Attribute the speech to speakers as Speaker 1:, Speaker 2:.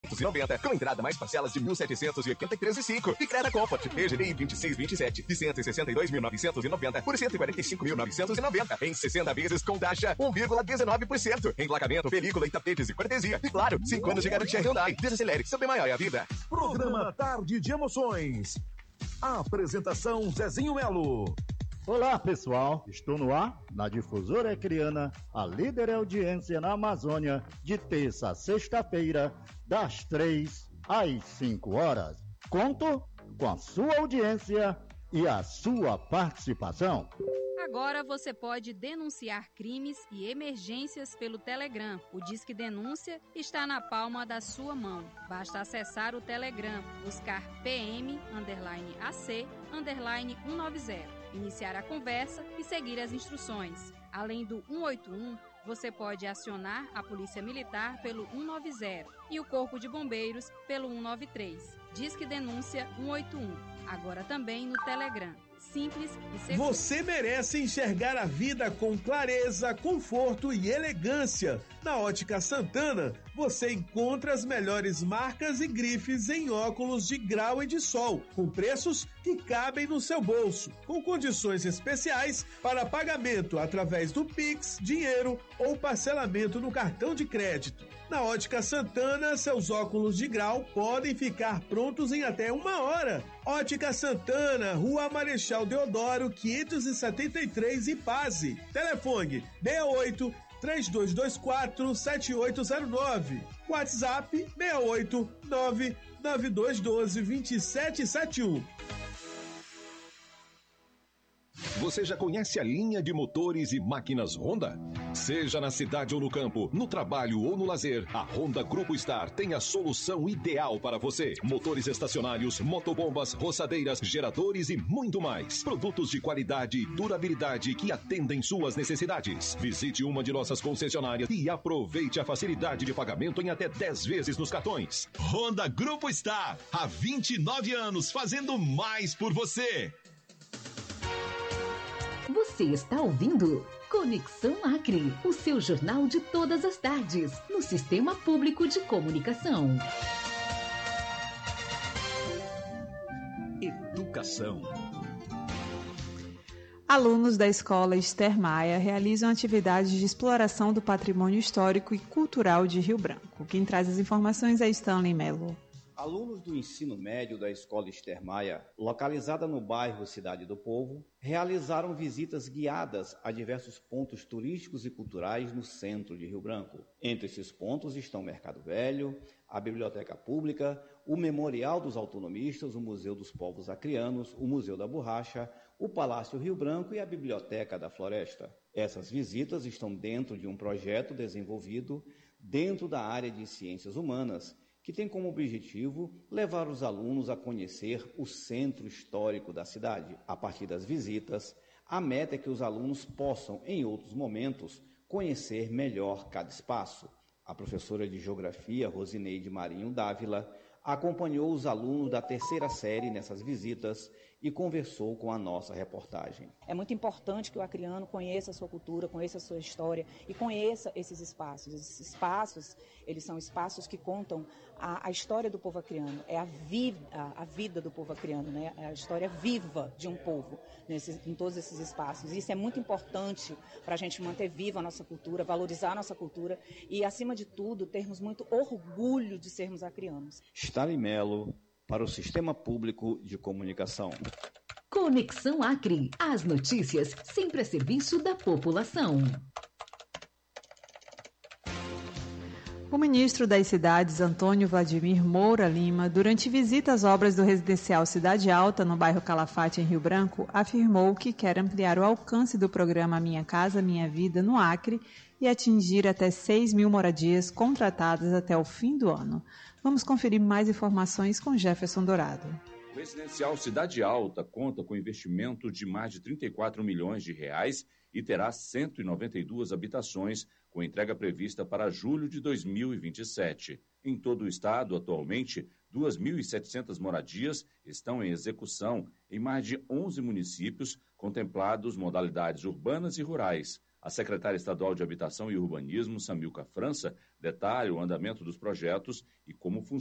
Speaker 1: 1.790, com entrada mais parcelas de 1.783,5. E Creda Comfort, PGDI 2627, de 162.990 por 145.990. Em 60 vezes com taxa 1,19%. Emplacamento, película e tapetes e cortesia. E claro, 5 anos de garantia Hyundai. Desacelere, seu bem maior é a vida.
Speaker 2: Programa Tarde de Emoções. Apresentação Zezinho Melo.
Speaker 3: Olá, pessoal. Estou no ar, na Difusora Ecriana, a líder em audiência na Amazônia, de terça a sexta-feira, das 3 às 5 horas. Conto com a sua audiência e a sua participação.
Speaker 4: Agora você pode denunciar crimes e emergências pelo Telegram. O Disque Denúncia está na palma da sua mão. Basta acessar o Telegram, buscar PM_AC_190, iniciar a conversa e seguir as instruções. Além do 181, você pode acionar a Polícia Militar pelo 190 e o Corpo de Bombeiros pelo 193. Disque Denúncia 181, agora também no Telegram. Simples e seguro.
Speaker 5: Você merece enxergar a vida com clareza, conforto e elegância. Na Ótica Santana, você encontra as melhores marcas e grifes em óculos de grau e de sol, com preços que cabem no seu bolso, com condições especiais para pagamento através do Pix, dinheiro ou parcelamento no cartão de crédito. Na Ótica Santana, seus óculos de grau podem ficar prontos em até 1 hora. Ótica Santana, Rua Marechal Deodoro, 573, Ipase. Telefone 68 3224 7809. WhatsApp 68 99212 2771.
Speaker 6: Você já conhece a linha de motores e máquinas Honda? Seja na cidade ou no campo, no trabalho ou no lazer, a Honda Grupo Star tem a solução ideal para você. Motores estacionários, motobombas, roçadeiras, geradores e muito mais. Produtos de qualidade e durabilidade que atendem suas necessidades. Visite uma de nossas concessionárias e aproveite a facilidade de pagamento em até 10 vezes nos cartões.
Speaker 7: Honda Grupo Star, há 29 anos fazendo mais por você.
Speaker 8: Você está ouvindo Conexão Acre, o seu jornal de todas as tardes, no Sistema Público de Comunicação.
Speaker 6: Educação.
Speaker 9: Alunos da Escola Esther Maia realizam atividades de exploração do patrimônio histórico e cultural de Rio Branco. Quem traz as informações é Stanley Melo.
Speaker 10: Alunos do ensino médio da Escola Esther Maia, localizada no bairro Cidade do Povo, realizaram visitas guiadas a diversos pontos turísticos e culturais no centro de Rio Branco. Entre esses pontos estão o Mercado Velho, a Biblioteca Pública, o Memorial dos Autonomistas, o Museu dos Povos Acreanos, o Museu da Borracha, o Palácio Rio Branco e a Biblioteca da Floresta. Essas visitas estão dentro de um projeto desenvolvido dentro da área de Ciências Humanas, que tem como objetivo levar os alunos a conhecer o centro histórico da cidade. A partir das visitas, a meta é que os alunos possam, em outros momentos, conhecer melhor cada espaço. A professora de Geografia, Rosineide Marinho Dávila, acompanhou os alunos da 3ª série nessas visitas e conversou com a nossa reportagem.
Speaker 11: É muito importante que o acreano conheça a sua cultura, conheça a sua história e conheça esses espaços. Esses espaços, eles são espaços que contam a história do povo acreano, é a vida do povo acreano, né? É a história viva de um povo em todos esses espaços. Isso é muito importante para a gente manter viva a nossa cultura, valorizar a nossa cultura e, acima de tudo, termos muito orgulho de sermos acreanos.
Speaker 10: Stanley Melo, para o Sistema Público de Comunicação.
Speaker 8: Conexão Acre. As notícias sempre a serviço da população.
Speaker 9: O ministro das Cidades, Antônio Vladimir Moura Lima, durante visita às obras do residencial Cidade Alta, no bairro Calafate, em Rio Branco, afirmou que quer ampliar o alcance do programa Minha Casa Minha Vida no Acre e atingir até 6.000 moradias contratadas até o fim do ano. Vamos conferir mais informações com Jefferson Dourado.
Speaker 12: O residencial Cidade Alta conta com investimento de mais de 34 milhões de reais e terá 192 habitações, com entrega prevista para julho de 2027. Em todo o estado, atualmente, 2.700 moradias estão em execução em mais de 11 municípios, contemplados modalidades urbanas e rurais. A secretária estadual de Habitação e Urbanismo, Samilca França, detalha o andamento dos projetos e como funciona